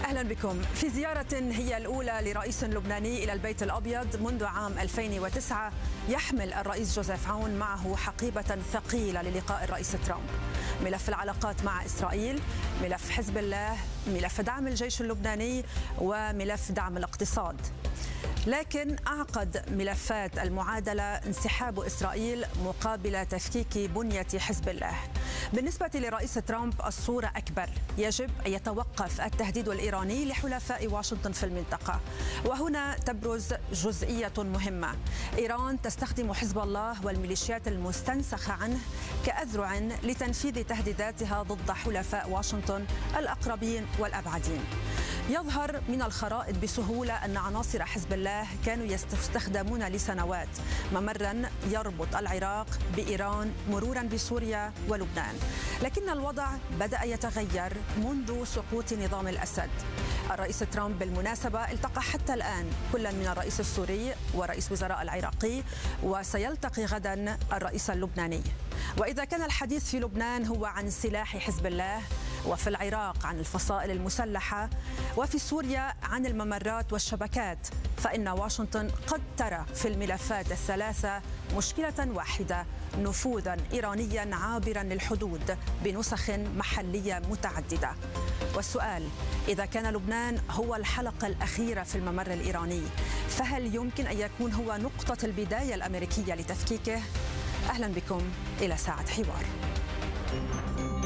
أهلا بكم. في زيارة هي الأولى لرئيس لبناني إلى البيت الأبيض منذ عام 2009 يحمل الرئيس جوزيف عون معه حقيبة ثقيلة للقاء الرئيس ترامب: ملف العلاقات مع إسرائيل، ملف حزب الله، ملف دعم الجيش اللبناني، وملف دعم الاقتصاد. لكن أعقد ملفات المعادلة انسحاب إسرائيل مقابل تفكيك بنية حزب الله. بالنسبة لرئيس ترامب الصورة أكبر. يجب أن يتوقف التهديد الإيراني لحلفاء واشنطن في المنطقة. وهنا تبرز جزئية مهمة: إيران تستخدم حزب الله والميليشيات المستنسخة عنه كأذرع لتنفيذ تهديداتها ضد حلفاء واشنطن الأقربين والأبعدين. يظهر من الخرائط بسهولة أن عناصر حزب الله كانوا يستخدمون لسنوات ممرا يربط العراق بإيران مرورا بسوريا ولبنان. لكن الوضع بدأ يتغير منذ سقوط نظام الأسد. الرئيس ترامب بالمناسبة التقى حتى الآن كلا من الرئيس السوري ورئيس وزراء العراقي، وسيلتقي غدا الرئيس اللبناني. وإذا كان الحديث في لبنان هو عن سلاح حزب الله، وفي العراق عن الفصائل المسلحة، وفي سوريا عن الممرات والشبكات، فإن واشنطن قد ترى في الملفات الثلاثة مشكلة واحدة: نفوذا إيرانيا عابرا للحدود بنسخ محلية متعددة. والسؤال: إذا كان لبنان هو الحلقة الأخيرة في الممر الإيراني، فهل يمكن أن يكون هو نقطة البداية الأمريكية لتفكيكه؟ أهلا بكم إلى ساعة حوار.